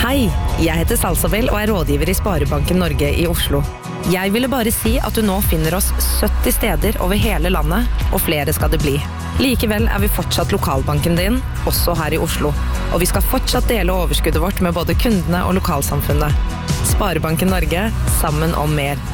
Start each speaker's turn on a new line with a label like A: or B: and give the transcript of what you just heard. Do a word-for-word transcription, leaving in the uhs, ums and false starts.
A: Hei, jeg heter Salsabel og er rådgiver i Sparebanken Norge i Oslo. Jeg ville bare si at du nå finner oss sytti steder over hele landet, og flere skal det bli. Likevel er vi fortsatt lokalbanken din, også her i Oslo. Og vi skal fortsatt dele overskuddet vårt med både kundene og lokalsamfunnet. Sparebanken Norge, sammen om mer.